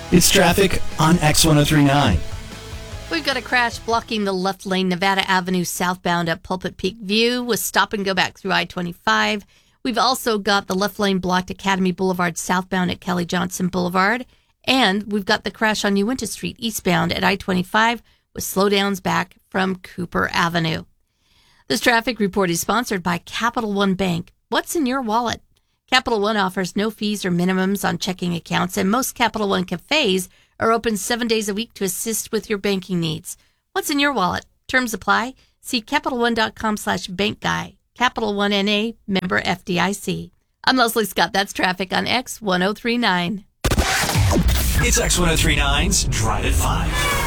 It's traffic on X1039. We've got a crash blocking the left lane, Nevada Avenue southbound at Pulpit Peak View with stop and go back through I-25. We've also got the left lane blocked Academy Boulevard southbound at Kelly Johnson Boulevard. And we've got the crash on Uinta Street eastbound at I-25 with slowdowns back from Cooper Avenue. This traffic report is sponsored by Capital One Bank. What's in your wallet? Capital One offers no fees or minimums on checking accounts, and most Capital One cafes are open 7 days a week to assist with your banking needs. What's in your wallet? Terms apply. See CapitalOne.com/bankguy. Capital One N.A., member FDIC. I'm Leslie Scott. That's traffic on X1039. It's X1039's Drive at 5.